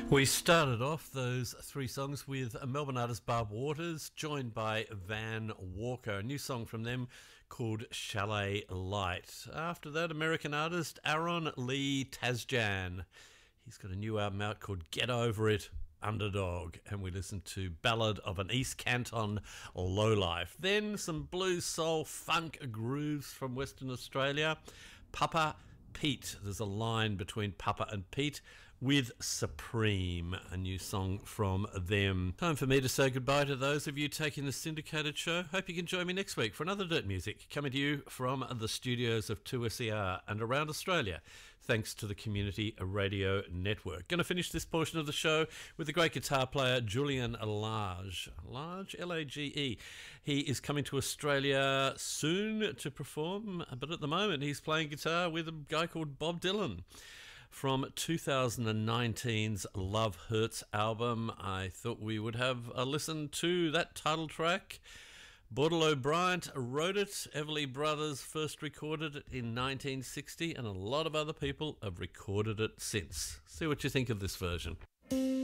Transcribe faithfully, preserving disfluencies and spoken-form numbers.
We started off those three songs with a Melbourne artist Barb Waters, joined by Van Walker. A new song from them called Chalet Light. After that, American artist Aaron Lee Tasjan. He's got a new album out called Get Over It, Underdog, and we listened to Ballad of an East Canton Lowlife. Then some blues, soul, funk grooves from Western Australia. Papa Pete. There's a line between Papa and Pete with Supreme, a new song from them. Time for me to say goodbye to those of you taking the syndicated show. Hope you can join me next week for another Dirt Music coming to you from the studios of two S E R and around Australia, thanks to the Community Radio Network. Going to finish this portion of the show with the great guitar player Julian Lage. Lage, L A G E. He is coming to Australia soon to perform, but at the moment he's playing guitar with a guy called Bob Dylan. From two thousand nineteen's Love Hurts album, I thought we would have a listen to that title track. Bordello Bryant wrote it, Everly Brothers first recorded it in nineteen sixty, and a lot of other people have recorded it since. See what you think of this version.